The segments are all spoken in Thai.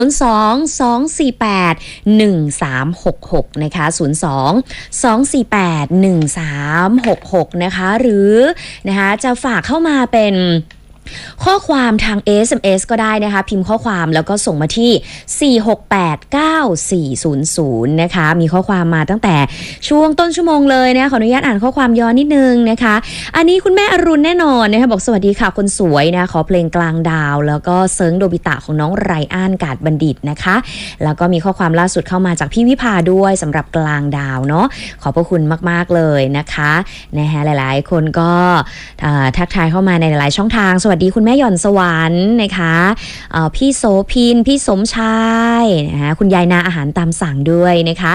02-248-1366นะคะ02-248-1366นะคะหรือนะคะจะฝากเข้ามาเป็นข้อความทาง SMS ก็ได้นะคะพิมพ์ข้อความแล้วก็ส่งมาที่4689400นะคะมีข้อความมาตั้งแต่ช่วงต้นชั่วโมงเลยนะขออนุญาตอ่านข้อความย้อนนิดนึงนะคะอันนี้คุณแม่อรุณแน่นอนนะคะบอกสวัสดีค่ะคนสวยนะขอเพลงกลางดาวแล้วก็เซิร์งโดบิตะของน้องไรอันกาดบัณฑิตนะคะแล้วก็มีข้อความล่าสุดเข้ามาจากพี่วิภาด้วยสำหรับกลางดาวเนาะขอบพระคุณมากๆเลยนะคะหลายๆคนก็ทักทายเข้ามาในหลายๆช่องทางสวัสดีคุณแม่หย่อนสวรรค์นะคะพี่โสพินพี่สมชายนะคะคุณยายนาอาหารตามสั่งด้วยนะคะ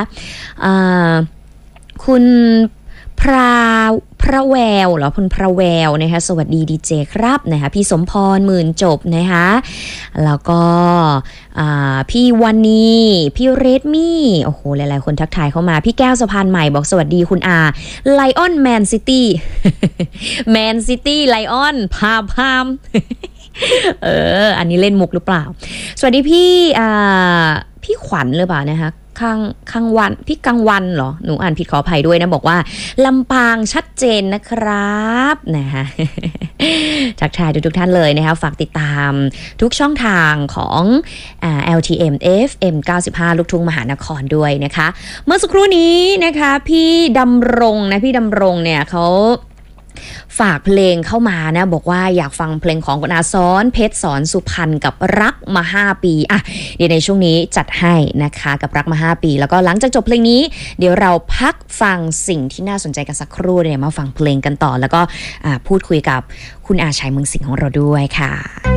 คุณพระแววเหรอคุณพระแววนะคะสวัสดีดีเจครับนะคะพี่สมพรหมื่นจบนะคะแล้วก็พี่วันนี้พี่เรดมี่โอ้โหหลายๆคนทักทายเข้ามาพี่แก้วสะพานใหม่บอกสวัสดีคุณอาไลออนแมนซิตี้แมนซิตี้ไลออนพามอันนี้เล่นมุกหรือเปล่าสวัสดีพี่ขวัญหรือเปล่านะคะข้างวันพี่กังวันเหรอหนูอ่านผิดขออภัยด้วยนะบอกว่าลำปางชัดเจนนะครับนะคะทักทายทุกท่านเลยนะคะฝากติดตามทุกช่องทางของLTM FM 95ลูกทุ่งมหานครด้วยนะคะเมื่อสักครู่นี้นะคะพี่ดำรงเนี่ยเขาฝากเพลงเข้ามานะบอกว่าอยากฟังเพลงของคุณอาซ้อนเพชรสอนสุพรรณกับรักมา5ปีอ่ะเดี๋ยวในช่วงนี้จัดให้นะคะกับรักมา5ปีแล้วก็หลังจากจบเพลงนี้เดี๋ยวเราพักฟังสิ่งที่น่าสนใจกันสักครู่เนี่ยมาฟังเพลงกันต่อแล้วก็พูดคุยกับคุณอาชัยเมืองสิงห์ของเราด้วยค่ะ